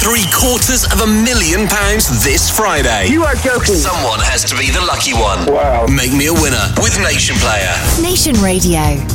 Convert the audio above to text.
£750,000 this Friday. You are joking. Someone has to be the lucky one. Wow. Make me a winner with Nation Player. Nation Radio.